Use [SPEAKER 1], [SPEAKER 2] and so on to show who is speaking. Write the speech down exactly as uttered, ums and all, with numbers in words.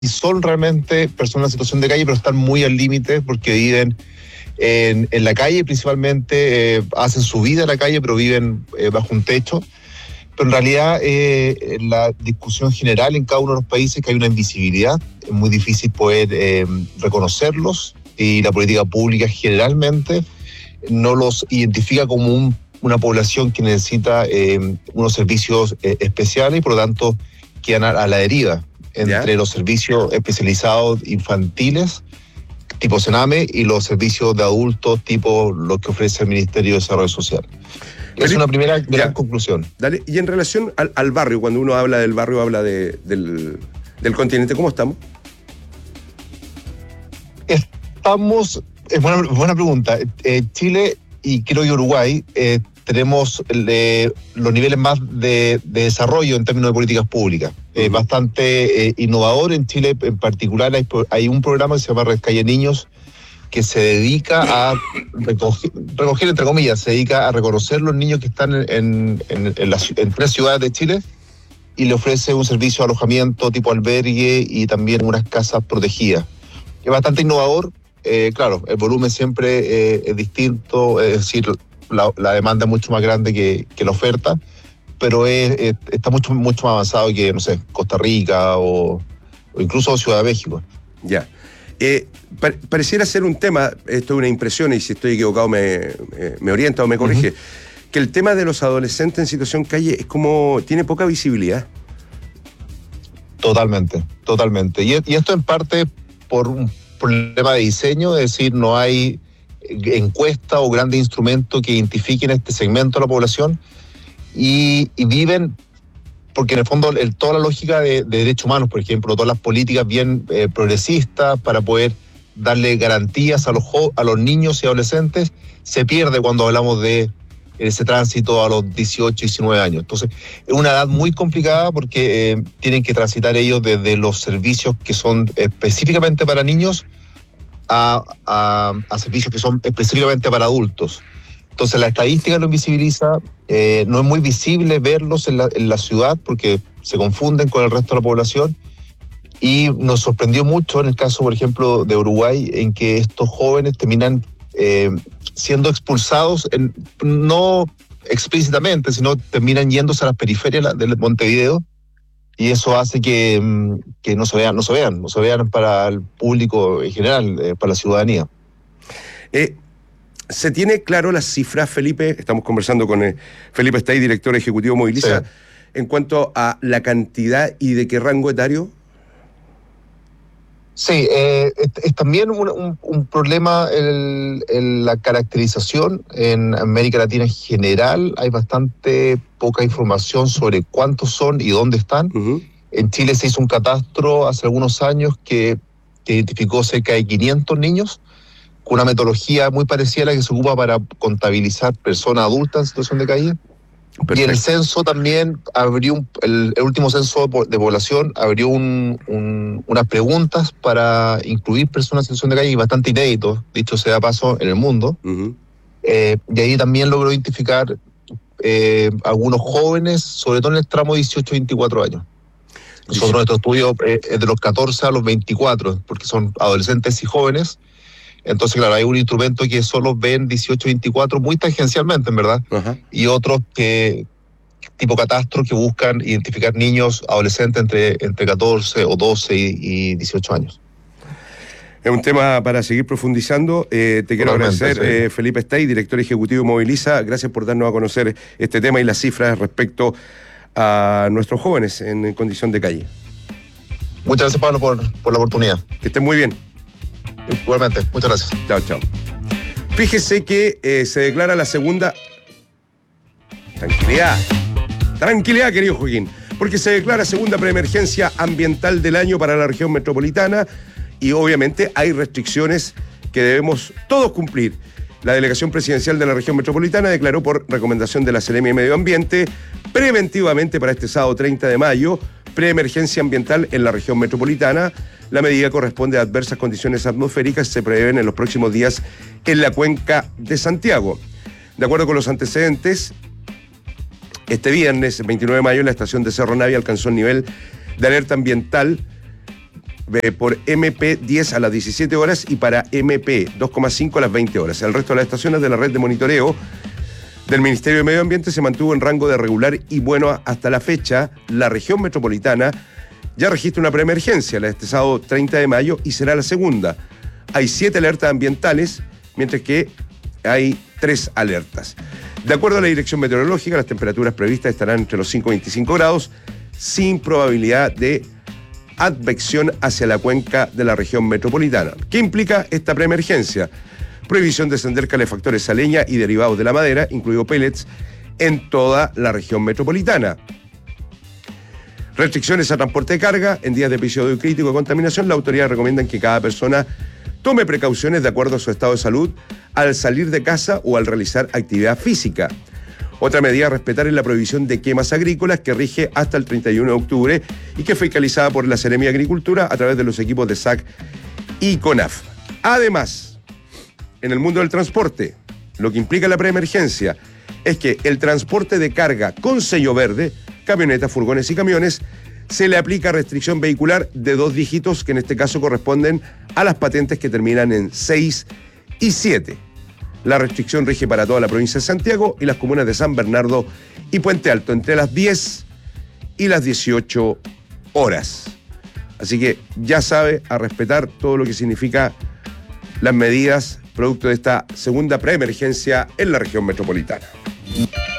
[SPEAKER 1] son realmente personas en situación de calle, pero están muy al límite porque viven en, en la calle principalmente, eh, hacen su vida en la calle, pero viven eh, bajo un techo. Pero en realidad, eh, en la discusión general en cada uno de los países, que hay una invisibilidad, es muy difícil poder eh, reconocerlos, y la política pública generalmente no los identifica como un, una población que necesita eh, unos servicios eh, especiales, y por lo tanto quedan a, a la deriva entre ¿Ya? los servicios especializados infantiles tipo Sename y los servicios de adultos tipo los que ofrece el Ministerio de Desarrollo Social. Es Felipe, una primera gran ya. conclusión.
[SPEAKER 2] Dale. Y en relación al, al barrio, cuando uno habla del barrio, habla de, del, del continente, ¿cómo estamos?
[SPEAKER 1] Estamos, es buena, buena pregunta. Eh, Chile y creo que Uruguay eh, tenemos eh, los niveles más de, de desarrollo en términos de políticas públicas. Uh-huh. Eh, bastante eh, innovador. En Chile en particular hay, hay un programa que se llama Rescate Niños, que se dedica a recoger, recoger, entre comillas, se dedica a reconocer los niños que están en, en, en, en, las, en tres ciudades de Chile, y le ofrece un servicio de alojamiento tipo albergue y también unas casas protegidas. Es bastante innovador. Eh, claro, el volumen siempre eh, es distinto, es decir, la, la demanda es mucho más grande que, que la oferta, pero es, es, está mucho, mucho más avanzado que, no sé, Costa Rica o, o incluso Ciudad de México.
[SPEAKER 2] Ya. Eh, pa- pareciera ser un tema, esto es una impresión, y si estoy equivocado me, me, me orienta o me corrige, uh-huh. que el tema de los adolescentes en situación calle es como, tiene poca visibilidad.
[SPEAKER 1] Totalmente, totalmente. Y, y esto en parte por un problema de diseño, es decir, no hay encuesta o grandes instrumentos que identifiquen este segmento de la población, y, y viven, porque en el fondo el, toda la lógica de, de derechos humanos, por ejemplo, todas las políticas bien eh, progresistas para poder darle garantías a los, a los niños y adolescentes, se pierde cuando hablamos de ese tránsito a los dieciocho, diecinueve años. Entonces, es una edad muy complicada porque eh, tienen que transitar ellos desde los servicios que son específicamente para niños a, a, a servicios que son específicamente para adultos. Entonces, la estadística lo invisibiliza, eh, no es muy visible verlos en la, en la ciudad porque se confunden con el resto de la población, y nos sorprendió mucho en el caso, por ejemplo, de Uruguay, en que estos jóvenes terminan eh, siendo expulsados, en, no explícitamente, sino terminan yéndose a las periferias de Montevideo, y eso hace que, que no se vean, no se vean, no se vean para el público en general, eh, para la ciudadanía.
[SPEAKER 2] Eh, ¿Se tiene claro las cifras, Felipe? Estamos conversando con eh, Felipe Stay, director ejecutivo Moviliza, sí. en cuanto a la cantidad y de qué rango etario.
[SPEAKER 1] Sí, eh, es, es también un, un, un problema en, en la caracterización. En América Latina en general hay bastante poca información sobre cuántos son y dónde están. Uh-huh. En Chile se hizo un catastro hace algunos años que, que identificó cerca de quinientos niños, con una metodología muy parecida a la que se ocupa para contabilizar personas adultas en situación de calle. Perfecto. Y en el censo también abrió, un, el, el último censo de población abrió un, un, unas preguntas para incluir personas en situación de calle, y bastante inédito, dicho sea paso, en el mundo. Uh-huh. Eh, y ahí también logró identificar eh, algunos jóvenes, sobre todo en el tramo dieciocho a veinticuatro años. Nosotros, sí. nuestro estudio eh, es de los catorce a los veinticuatro, porque son adolescentes y jóvenes. Entonces, claro, hay un instrumento que solo ven dieciocho veinticuatro muy tangencialmente, en verdad, uh-huh. y otros que, tipo catastro, que buscan identificar niños, adolescentes entre, entre catorce o doce y, y dieciocho años.
[SPEAKER 2] Es un tema para seguir profundizando. Eh, te quiero Totalmente, agradecer, sí. eh, Felipe Stay, director ejecutivo Moviliza. Gracias por darnos a conocer este tema y las cifras respecto a nuestros jóvenes en, en condición de calle.
[SPEAKER 1] Muchas gracias, Pablo, por, por la oportunidad.
[SPEAKER 2] Que estén muy bien.
[SPEAKER 1] Igualmente, muchas gracias.
[SPEAKER 2] Chao, chao. Fíjese que eh, se declara la segunda... Tranquilidad. Tranquilidad, querido Joaquín. Porque se declara segunda preemergencia ambiental del año para la región metropolitana, y obviamente hay restricciones que debemos todos cumplir. La delegación presidencial de la región metropolitana declaró por recomendación de la Seremi de Medio Ambiente preventivamente para este sábado treinta de mayo preemergencia ambiental en la región metropolitana. La medida corresponde a adversas condiciones atmosféricas que se prevén en los próximos días en la cuenca de Santiago. De acuerdo con los antecedentes, este viernes, veintinueve de mayo, la estación de Cerro Navia alcanzó el nivel de alerta ambiental eh, por eme pe diez a las diecisiete horas y para eme pe dos coma cinco a las veinte horas. El resto de las estaciones de la red de monitoreo del Ministerio de Medio Ambiente se mantuvo en rango de regular y bueno hasta la fecha. La región metropolitana ya registra una preemergencia, la de este sábado treinta de mayo, y será la segunda. Hay siete alertas ambientales, mientras que hay tres alertas. De acuerdo a la dirección meteorológica, las temperaturas previstas estarán entre los cinco y veinticinco grados, sin probabilidad de advección hacia la cuenca de la región metropolitana. ¿Qué implica esta preemergencia? Prohibición de encender calefactores a leña y derivados de la madera, incluido pellets, en toda la región metropolitana. Restricciones a transporte de carga. En días de episodio crítico de contaminación, la autoridad recomienda que cada persona tome precauciones de acuerdo a su estado de salud al salir de casa o al realizar actividad física. Otra medida a respetar es la prohibición de quemas agrícolas que rige hasta el treinta y uno de octubre y que fue fiscalizada por la Seremía de Agricultura a través de los equipos de S A C y CONAF. Además, en el mundo del transporte, lo que implica la preemergencia es que el transporte de carga con sello verde, camionetas, furgones y camiones, se le aplica restricción vehicular de dos dígitos que en este caso corresponden a las patentes que terminan en seis y siete. La restricción rige para toda la provincia de Santiago y las comunas de San Bernardo y Puente Alto entre las diez y las dieciocho horas. Así que ya sabe, a respetar todo lo que significa las medidas producto de esta segunda preemergencia en la región metropolitana.